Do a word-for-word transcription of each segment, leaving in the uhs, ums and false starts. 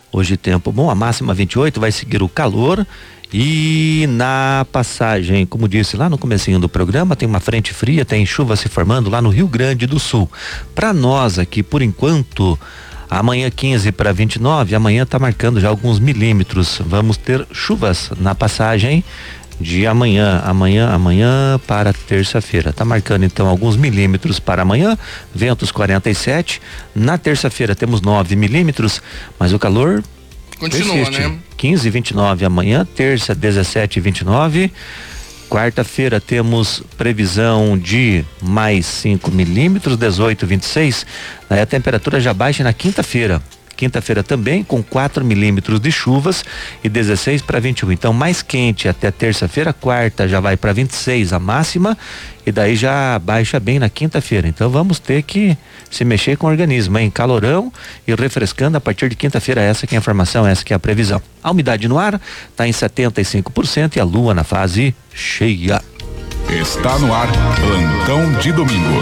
Hoje tempo bom, a máxima vinte e oito, vai seguir o calor. E na passagem, como disse lá no comecinho do programa, tem uma frente fria, tem chuva se formando lá no Rio Grande do Sul. Para nós aqui, por enquanto, amanhã quinze para vinte e nove, amanhã tá marcando já alguns milímetros. Vamos ter chuvas na passagem de amanhã, amanhã, amanhã para terça-feira. Tá marcando então alguns milímetros para amanhã, ventos quarenta e sete. Na terça-feira temos nove milímetros, mas o calor continua, persiste. né? quinze e vinte e nove amanhã, terça dezessete e vinte e nove. Quarta-feira temos previsão de mais cinco milímetros, dezoito e vinte e seis. Aí a temperatura já baixa na quinta-feira. Quinta-feira também com quatro milímetros de chuvas e dezesseis para vinte e um. Então mais quente até terça-feira, quarta já vai para vinte e seis a máxima e daí já baixa bem na quinta-feira. Então vamos ter que se mexer com o organismo, hein? Calorão e refrescando a partir de quinta-feira. Essa que é a informação, essa que é a previsão. A umidade no ar está em setenta e cinco por cento e a lua na fase cheia. Está no ar, plantão de domingo.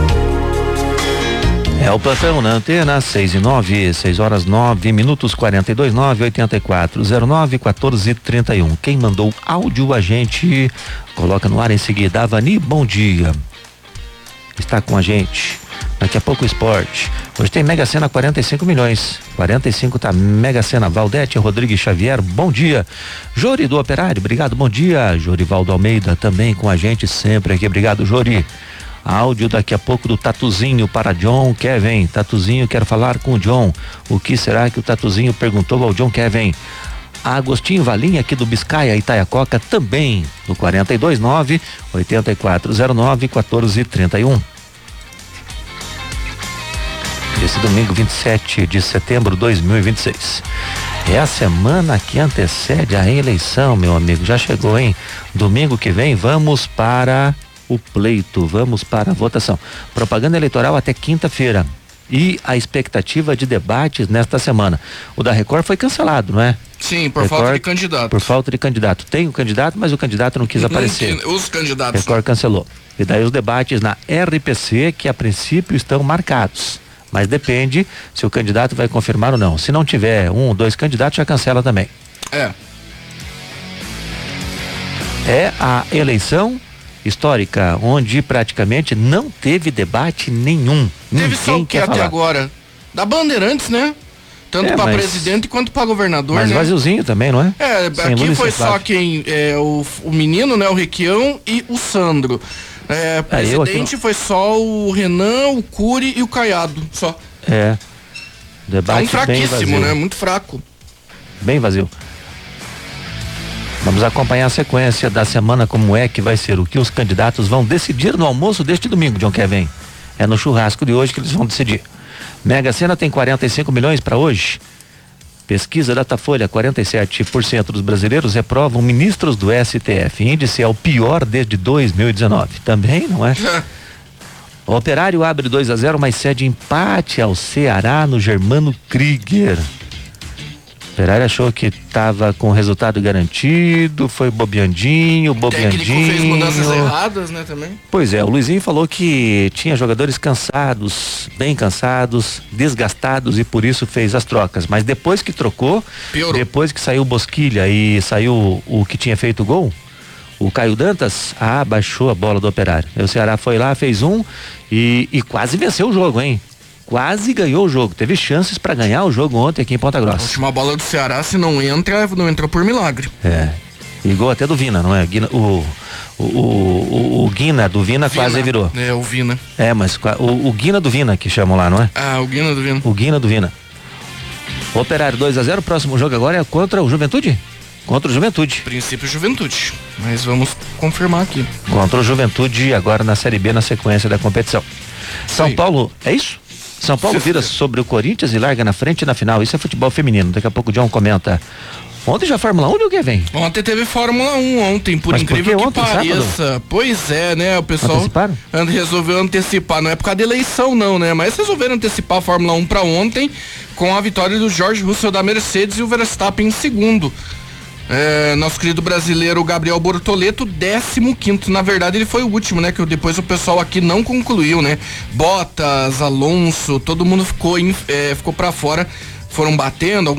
É o plantão na antena, seis e nove, seis horas nove minutos, quarenta e dois, nove oitenta e quatro, zero nove, quatorze, trinta e um. Quem mandou áudio a gente coloca no ar em seguida. Avani, bom dia. Está com a gente. Daqui a pouco o esporte. Hoje tem Mega Sena quarenta e cinco milhões. quarenta e cinco tá Mega Sena. Valdete Rodrigues Xavier, bom dia. Jori do Operário, obrigado, bom dia. Jorivaldo Almeida também com a gente sempre aqui, obrigado, Jori. Áudio daqui a pouco do Tatuzinho para John Kevin. Tatuzinho, quero falar com o John. O que será que o Tatuzinho perguntou ao John Kevin? Agostinho Valinha aqui do Biscaia, Itaiacoca também, no quarenta e dois, nove oitenta e quatro, zero nove, quatorze, trinta e um. Esse domingo vinte e sete de setembro de dois mil e vinte e seis. É a semana que antecede a eleição, meu amigo. Já chegou, hein? Domingo que vem vamos para o pleito, vamos para a votação. Propaganda eleitoral até quinta-feira. E a expectativa de debates nesta semana. O da Record foi cancelado, não é? Sim, por Record, falta de candidato. Por falta de candidato. Tem o candidato, mas o candidato não quis aparecer. Não, os candidatos. Record cancelou. E daí os debates na R P C, que a princípio estão marcados. Mas depende se o candidato vai confirmar ou não. Se não tiver um ou dois candidatos, já cancela também. É. É a eleição histórica, onde praticamente não teve debate nenhum. Teve Ninguém só o que quer até falar. agora? Da Bandeirantes, né? Tanto É, para mas- presidente quanto para governador, Mas né? vaziozinho também, não é? É, Sem aqui Lula e foi sem só Flávio. quem, é, o, o menino, né? O Requião e o Sandro. É, É, eu aqui presidente foi só o Renan, o Cury e o Caiado, só. É. É Debate um fraquíssimo, bem vazio. né? Muito fraco. Bem vazio. Vamos acompanhar a sequência da semana, como é que vai ser, o que os candidatos vão decidir no almoço deste domingo, John Kevin. É no churrasco de hoje que eles vão decidir. Mega Sena tem quarenta e cinco milhões para hoje. Pesquisa Datafolha, quarenta e sete por cento dos brasileiros reprovam ministros do S T F. Índice é o pior desde dois mil e dezenove. Também, não é? O Operário abre dois a zero, mas cede empate ao Ceará no Germano Krieger. O Operário achou que estava com o resultado garantido, foi bobeandinho, O técnico bobeandinho. fez mudanças erradas, né, também. Pois é, o Luizinho falou que tinha jogadores cansados, bem cansados, desgastados e por isso fez as trocas. Mas depois que trocou, Piorou. depois que saiu o Bosquilha e saiu o que tinha feito o gol, o Caio Dantas, ah, baixou a bola do Operário. Aí o Ceará foi lá, fez um e, e quase venceu o jogo, hein? Quase ganhou o jogo. Teve chances para ganhar o jogo ontem aqui em Ponta A Grossa. última bola do Ceará, se não entra, não entrou por milagre. É. E gol até do Vina, não é? Guina, o, o, o, o Guina do Vina, Vina. quase virou. É, o Vina. É, mas qua- o, o Guina do Vina que chamam lá, não é? Ah, o Guina do Vina. O Guina do Vina. Operário dois a zero, o próximo jogo agora é contra o Juventude? Contra o Juventude. Princípio Juventude. Mas vamos confirmar aqui. Contra o Juventude agora na Série B, na sequência da competição. São Sim. Paulo, é isso? São Paulo Sim. vira sobre o Corinthians e larga na frente na final. Isso é futebol feminino. Daqui a pouco o John comenta. Ontem já Fórmula um, o que vem? Ontem teve Fórmula um, ontem, por Mas por incrível que que ontem, pareça. Pois é, né? O pessoal Anteciparam? and- resolveu antecipar. Não é por causa da eleição, não, né? Mas resolveram antecipar a Fórmula um pra ontem, com a vitória do George Russell da Mercedes e o Verstappen em segundo. É, nosso querido brasileiro Gabriel Bortoleto, décimo quinto. Na verdade, ele foi o último, né? Que depois o pessoal aqui não concluiu, né? Bottas, Alonso, todo mundo ficou, em, é, ficou pra fora. Foram batendo.